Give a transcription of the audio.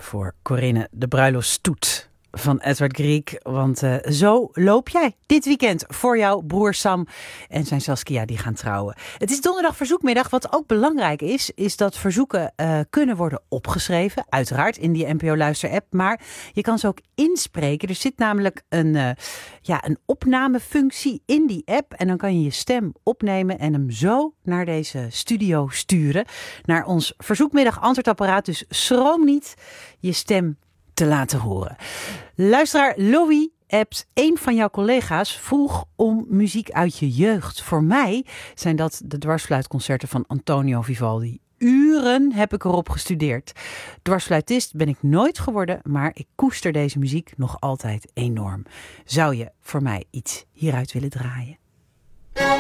voor Corinne de bruiloftstoet van Edward Grieg. Want zo loop jij dit weekend voor jouw broer Sam en zijn Saskia die gaan trouwen. Het is donderdag verzoekmiddag. Wat ook belangrijk is dat verzoeken kunnen worden opgeschreven. Uiteraard in die NPO Luister app. Maar je kan ze ook inspreken. Er zit namelijk een opnamefunctie in die app. En dan kan je je stem opnemen en hem zo naar deze studio sturen. Naar ons verzoekmiddag antwoordapparaat. Dus schroom niet je stem te laten horen. Luisteraar Louis appt, een van jouw collega's vroeg om muziek uit je jeugd. Voor mij zijn dat de dwarsfluitconcerten van Antonio Vivaldi. Uren heb ik erop gestudeerd. Dwarsfluitist ben ik nooit geworden, maar ik koester deze muziek nog altijd enorm. Zou je voor mij iets hieruit willen draaien?